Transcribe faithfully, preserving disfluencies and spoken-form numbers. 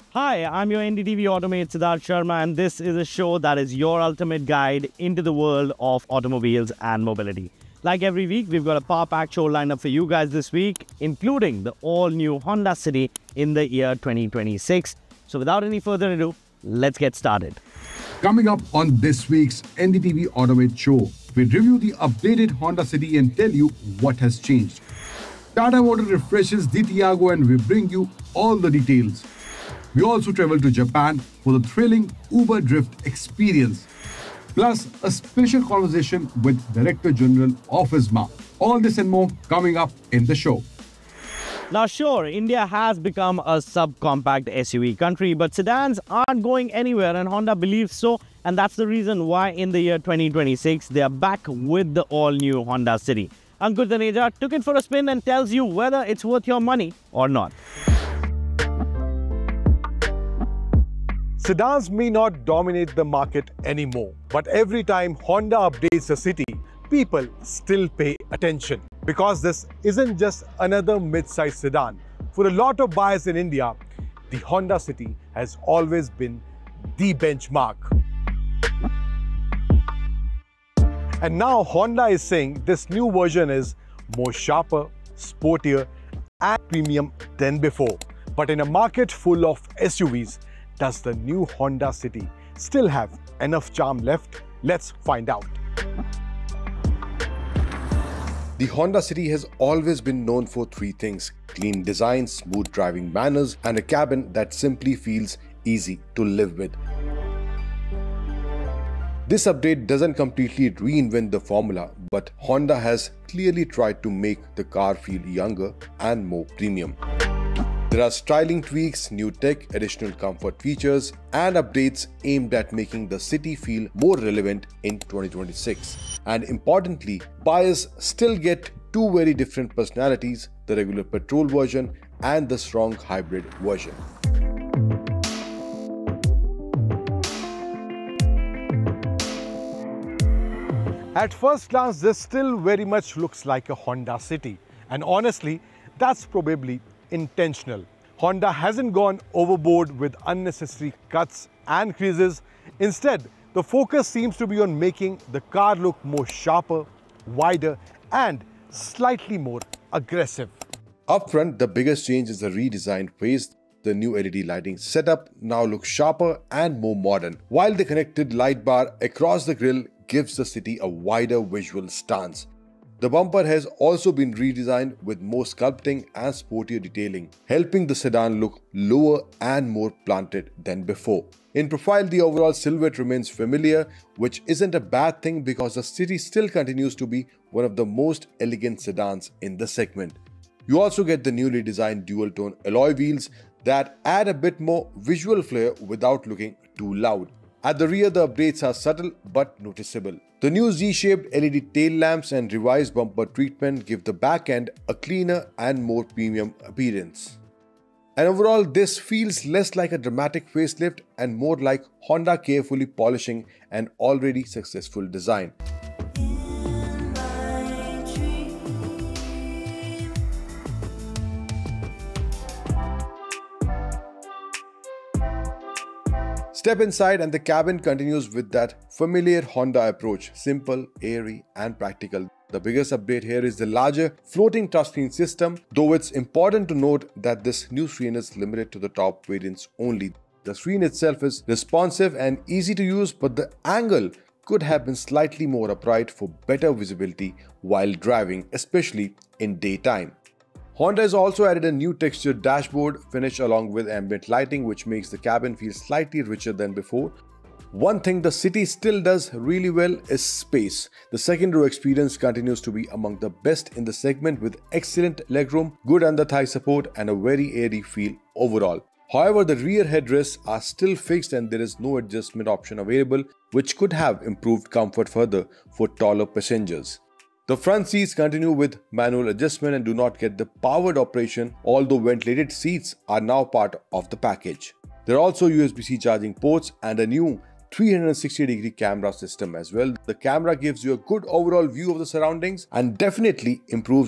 Hi, I'm your N D T V Automate Siddharth Sharma, and this is a show that is your ultimate guide into the world of automobiles and mobility. Like every week, we've got a power-packed show lined up for you guys this week, including the all-new Honda City in the year twenty twenty-six. So without any further ado, let's get started. Coming up on this week's N D T V Automate show, we review the updated Honda City and tell you what has changed. Tata Motor refreshes the Tiago and we bring you all the details. We also travel to Japan for the thrilling Uber Drift experience. Plus, a special conversation with Director General of ISMA. All this and more coming up in the show. Now sure, India has become a subcompact S U V country, but sedans aren't going anywhere and Honda believes so, and that's the reason why in the year twenty twenty-six they are back with the all-new Honda City. Ankur Taneja took it for a spin and tells you whether it's worth your money or not. Sedans may not dominate the market anymore, but every time Honda updates a city, people still pay attention. Because this isn't just another mid-size sedan. For a lot of buyers in India, the Honda City has always been the benchmark. And now Honda is saying this new version is more sharper, sportier and premium than before. But in a market full of S U Vs, does the new Honda City still have enough charm left? Let's find out. The Honda City has always been known for three things: clean design, smooth driving manners, and a cabin that simply feels easy to live with. This update doesn't completely reinvent the formula, but Honda has clearly tried to make the car feel younger and more premium. There are styling tweaks, new tech, additional comfort features, and updates aimed at making the city feel more relevant in twenty twenty-six. And importantly, buyers still get two very different personalities: the regular petrol version and the strong hybrid version. At first glance, this still very much looks like a Honda City. And honestly, that's probably intentional. Honda hasn't gone overboard with unnecessary cuts and creases. Instead, the focus seems to be on making the car look more sharper, wider, and slightly more aggressive. Up front, the biggest change is the redesigned face. The new L E D lighting setup now looks sharper and more modern, while the connected light bar across the grille gives the city a wider visual stance. The bumper has also been redesigned with more sculpting and sportier detailing, helping the sedan look lower and more planted than before. In profile, the overall silhouette remains familiar, which isn't a bad thing because the City still continues to be one of the most elegant sedans in the segment. You also get the newly designed dual-tone alloy wheels that add a bit more visual flair without looking too loud. At the rear, the updates are subtle but noticeable. The new Z-shaped L E D tail lamps and revised bumper treatment give the back end a cleaner and more premium appearance. And overall, this feels less like a dramatic facelift and more like Honda carefully polishing an already successful design. Step inside and the cabin continues with that familiar Honda approach: simple, airy and practical. The biggest update here is the larger floating touchscreen system, though it's important to note that this new screen is limited to the top variants only. The screen itself is responsive and easy to use, but the angle could have been slightly more upright for better visibility while driving, especially in daytime. Honda has also added a new textured dashboard finish along with ambient lighting, which makes the cabin feel slightly richer than before. One thing the City still does really well is space. The second row experience continues to be among the best in the segment, with excellent legroom, good under-thigh support and a very airy feel overall. However, the rear headrests are still fixed and there is no adjustment option available, which could have improved comfort further for taller passengers. The front seats continue with manual adjustment and do not get the powered operation, although ventilated seats are now part of the package. There are also U S B C charging ports and a new three hundred sixty degree camera system as well. The camera gives you a good overall view of the surroundings and definitely improves